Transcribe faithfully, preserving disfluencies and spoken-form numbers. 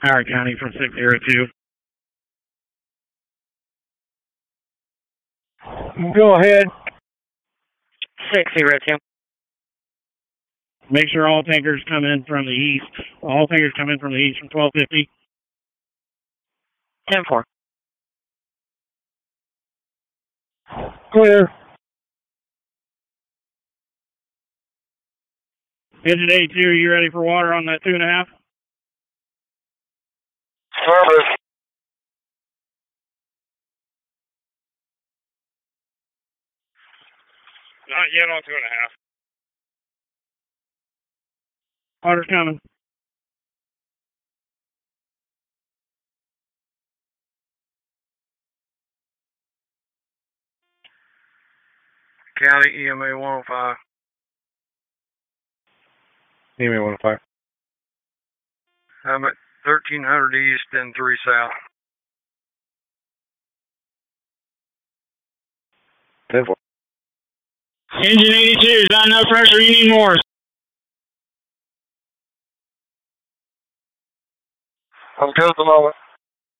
Howard County from six zero two. Go ahead. six zero two. Make sure all tankers come in from the east. All tankers come in from the east from twelve fifty. ten four. Clear. Engine eighty-two, are you ready for water on that two and a half? Service. Not yet on two and a half. Water's coming. County E M A one oh five. E M A one oh five. I'm at thirteen hundred east and three south. ten four. Engine eighty-two, not enough pressure, you need more. I'm good at the moment.